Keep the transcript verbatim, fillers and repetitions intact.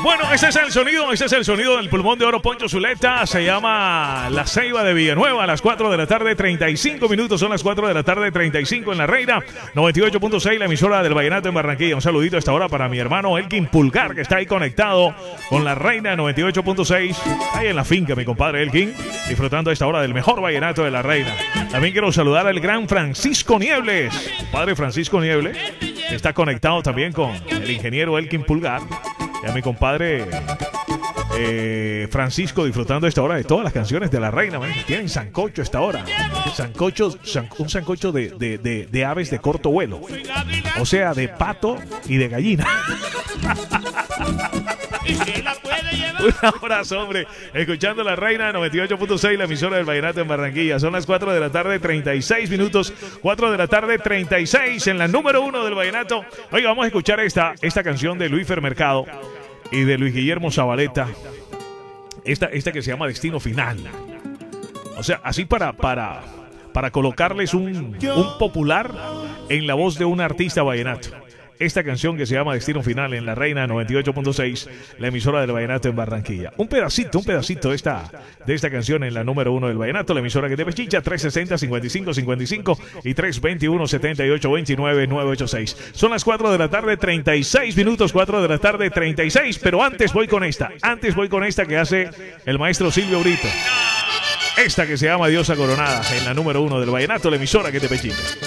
Bueno, ese es el sonido, ese es el sonido del pulmón de oro Poncho Zuleta. Se llama La Ceiba de Villanueva a las cuatro de la tarde, treinta y cinco minutos. Son las cuatro de la tarde, treinta y cinco en La Reina, noventa y ocho punto seis, la emisora del Vallenato en Barranquilla. Un saludito a esta hora para mi hermano Elkin Pulgar, que está ahí conectado con La Reina noventa y ocho punto seis. Ahí en la finca, mi compadre Elkin, disfrutando a esta hora del mejor vallenato de La Reina. También quiero saludar al gran Francisco Niebles, padre Francisco Niebles, que está conectado también con el ingeniero Elkin Pulgar. Y a mi compadre eh, Francisco, disfrutando a esta hora de todas las canciones de La Reina. Man. Tienen sancocho a esta hora. Sancocho, san, un sancocho de, de, de, de aves de corto vuelo. O sea, de pato y de gallina. Un abrazo, hombre. Escuchando La Reina noventa y ocho punto seis, la emisora del Vallenato en Barranquilla. Son las cuatro de la tarde, treinta y seis minutos. cuatro de la tarde, treinta y seis en la número uno del Vallenato. Oiga, vamos a escuchar esta, esta canción de Luis Fermercado y de Luis Guillermo Zabaleta. Esta, esta que se llama Destino Final. O sea, así para, para, para colocarles un, un popular en la voz de un artista vallenato. Esta canción que se llama Destino Final en La Reina noventa y ocho punto seis, la emisora del Vallenato en Barranquilla. Un pedacito, un pedacito de esta, de esta canción en la número uno del Vallenato, la emisora que te pechicha, tres sesenta, cincuenta y cinco cincuenta y cinco y tres veintiuno, setenta y ocho veintinueve, novecientos ochenta y seis. Son las cuatro de la tarde, treinta y seis minutos, cuatro de la tarde, treinta y seis, pero antes voy con esta, antes voy con esta que hace el maestro Silvio Brito. Esta que se llama Diosa Coronada en la número uno del Vallenato, la emisora que te pechicha.